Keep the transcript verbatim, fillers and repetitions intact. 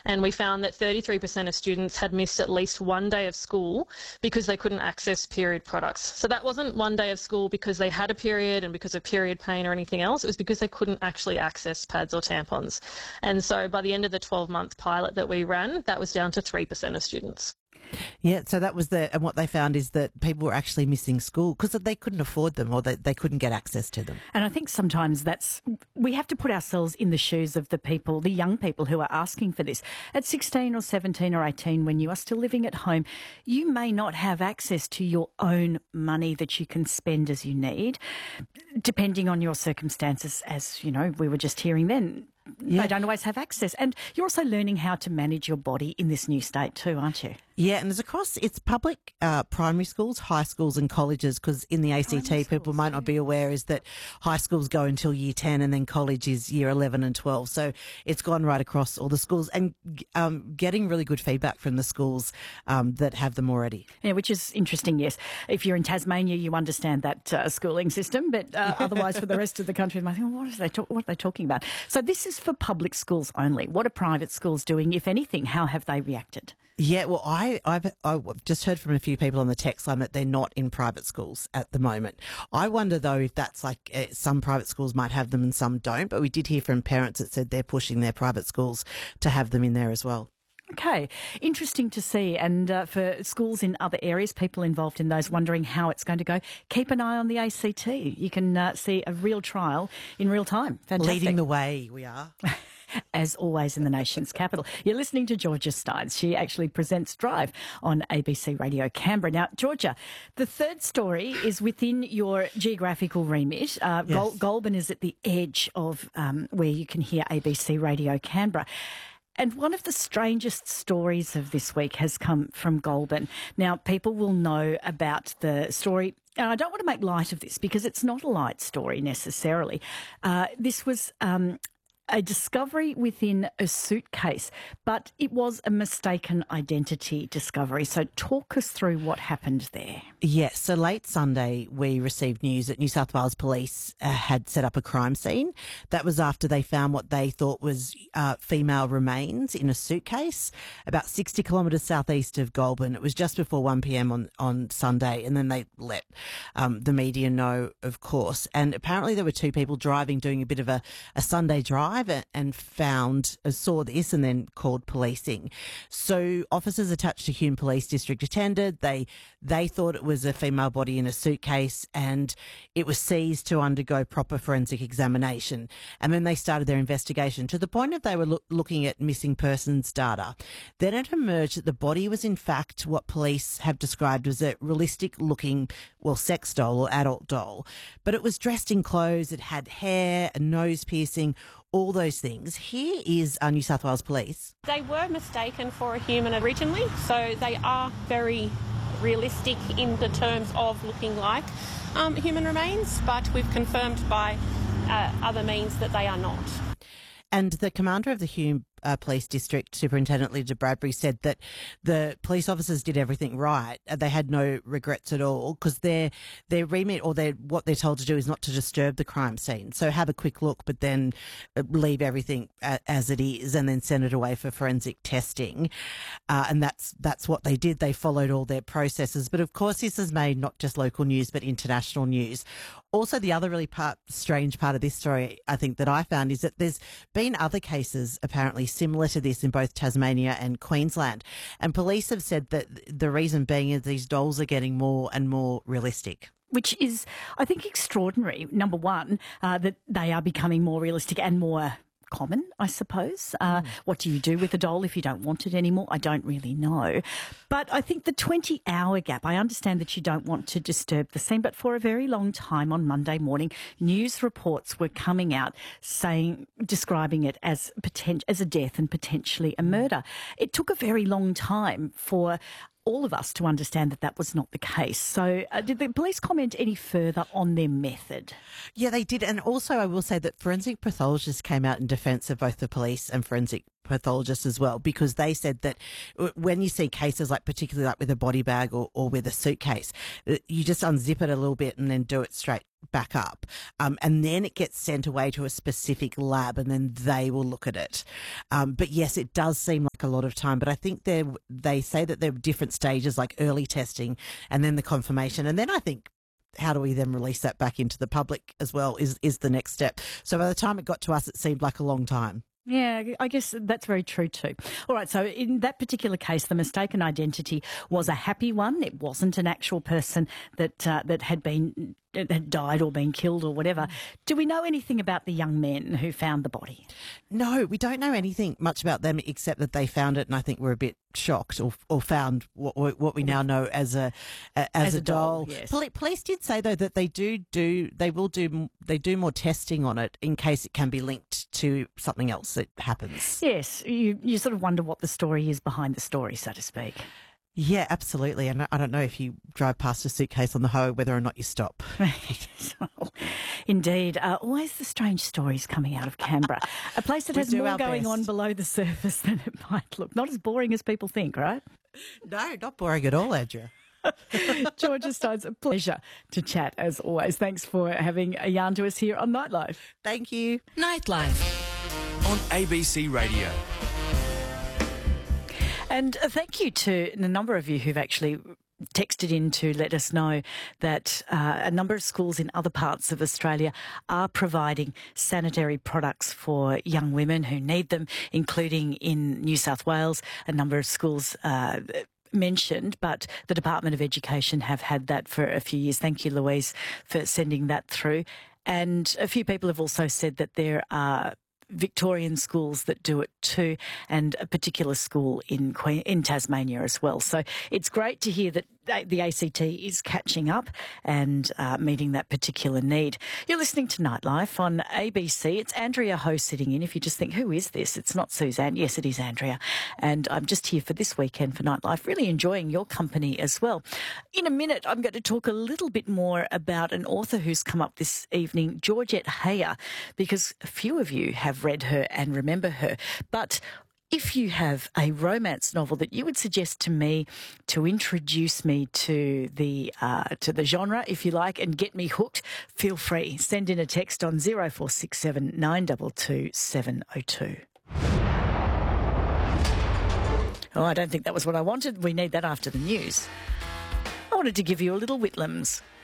And we found that thirty-three percent of students had missed at least one day of school because they couldn't access period products. So that wasn't one day of school because they had a period and because of period pain or anything else. It was because they couldn't actually access pads or tampons. And so by the end of the twelve-month pilot that we ran, that was down to three percent of students. Yeah, so that was the, and what they found is that people were actually missing school because they couldn't afford them or they, they couldn't get access to them. And I think sometimes that's, we have to put ourselves in the shoes of the people, the young people who are asking for this. At sixteen or seventeen or eighteen, when you are still living at home, you may not have access to your own money that you can spend as you need, depending on your circumstances, as, you know, we were just hearing then. Yeah. They don't always have access. And you're also learning how to manage your body in this new state too, aren't you? Yeah, and it's across, it's public uh, primary schools, high schools and colleges, because in the A C T, people might not be aware, is that high schools go until year ten and then college is year eleven and twelve. So it's gone right across all the schools and um, getting really good feedback from the schools um, that have them already. Yeah, which is interesting, yes. If you're in Tasmania, you understand that uh, schooling system, but uh, otherwise for the rest of the country, I think, well, what, are they talk- what are they talking about? So this is for public schools only. What are private schools doing, if anything? How have they reacted? Yeah, well, I, I've, I've just heard from a few people on the text line that they're not in private schools at the moment. I wonder, though, if that's like uh, some private schools might have them and some don't, but we did hear from parents that said they're pushing their private schools to have them in there as well. Okay, interesting to see. And uh, for schools in other areas, people involved in those wondering how it's going to go, keep an eye on the A C T. You can uh, see a real trial in real time. Fantastic. Leading the way, we are. As always in the nation's capital. You're listening to Georgia Steins. She actually presents Drive on A B C Radio Canberra. Now, Georgia, the third story is within your geographical remit. Uh, yes. Gol- Goulburn is at the edge of um, where you can hear A B C Radio Canberra. And one of the strangest stories of this week has come from Goulburn. Now, people will know about the story. And I don't want to make light of this because it's not a light story necessarily. Uh, this was um, a discovery within a suitcase, but it was a mistaken identity discovery. So talk us through what happened there. Yes, so late Sunday we received news that New South Wales Police uh, had set up a crime scene. That was after they found what they thought was uh, female remains in a suitcase about sixty kilometres southeast of Goulburn. It was just before one p.m. on, on Sunday, and then they let um, the media know, of course. And apparently there were two people driving, doing a bit of a, a Sunday drive, and found, uh, saw this and then called policing. So officers attached to Hume Police District attended. They, they thought it was a female body in a suitcase and it was seized to undergo proper forensic examination. And then they started their investigation to the point of they were lo- looking at missing persons data. Then it emerged that the body was in fact what police have described as a realistic looking, well, sex doll or adult doll. But it was dressed in clothes. It had hair, a nose piercing, all those things. Here is uh, New South Wales Police. They were mistaken for a human originally, so they are very realistic in the terms of looking like um, human remains, but we've confirmed by uh, other means that they are not. And the commander of the Hume uh, Police District, Superintendent Lydia Bradbury, said that the police officers did everything right. They had no regrets at all because their their remit or their what they're told to do is not to disturb the crime scene. So have a quick look, but then leave everything as it is, and then send it away for forensic testing. Uh, and that's that's what they did. They followed all their processes. But of course, this has made not just local news but international news. Also, the other really part, strange part of this story, I think, that I found is that there's been other cases apparently similar to this in both Tasmania and Queensland. And police have said that the reason being is these dolls are getting more and more realistic. Which is, I think, extraordinary. Number one, uh, that they are becoming more realistic and more common, I suppose. Uh, mm. What do you do with a doll if you don't want it anymore? I don't really know. But I think the twenty-hour gap, I understand that you don't want to disturb the scene, but for a very long time on Monday morning, news reports were coming out saying, describing it as potent- as a death and potentially a murder. It took a very long time for all of us to understand that that was not the case. So uh, did the police comment any further on their method? Yeah, they did. And also I will say that forensic pathologists came out in defence of both the police and forensic pathologists as well, because they said that when you see cases like particularly like with a body bag or, or with a suitcase, you just unzip it a little bit and then do it straight back up, um, and then it gets sent away to a specific lab, and then they will look at it. Um, but yes, it does seem like a lot of time. But I think they they say that there are different stages, like early testing, and then the confirmation, and then I think, how do we then release that back into the public as well is is the next step. So by the time it got to us, it seemed like a long time. Yeah, I guess that's very true too. All right, so in that particular case, the mistaken identity was a happy one. It wasn't an actual person that uh, that had been had died or been killed or whatever. Do we know anything about the young men who found the body? No, we don't know anything much about them except that they found it, and I think we're a bit shocked, or or found what what we now know as a, a as, As a, a doll, doll. yes. Poli- Police did say though that they do do they will do they do more testing on it in case it can be linked to something else that happens. Yes, you you sort of wonder what the story is behind the story, so to speak. Yeah, absolutely. And I don't know if you drive past a suitcase on the highway whether or not you stop. Well, indeed. Uh, always the strange stories coming out of Canberra. A place that We has do more our going best. on below the surface than it might look. Not as boring as people think, right? No, not boring at all, Andrea. Georgia Steins, a pleasure to chat as always. Thanks for having a yarn to us here on Nightlife. Thank you. Nightlife on A B C Radio. And uh, thank you to a number of you who've actually texted in to let us know that uh, a number of schools in other parts of Australia are providing sanitary products for young women who need them, including in New South Wales. A number of schools uh, mentioned, but the Department of Education have had that for a few years. Thank you, Louise, for sending that through. And a few people have also said that there are Victorian schools that do it too, and a particular school in Queen, in Tasmania as well. So it's great to hear that the A C T is catching up and uh, meeting that particular need. You're listening to Nightlife on A B C. It's Andrea Ho sitting in. If you just think, who is this? It's not Suzanne. Yes, it is Andrea. And I'm just here for this weekend for Nightlife, really enjoying your company as well. In a minute, I'm going to talk a little bit more about an author who's come up this evening, Georgette Heyer, because a few of you have read her and remember her. But if you have a romance novel that you would suggest to me to introduce me to the uh, to the genre, if you like, and get me hooked, feel free. Send in a text on zero four six seven nine two two seven zero two. Oh, I don't think that was what I wanted. We need that after the news. I wanted to give you a little Whitlams.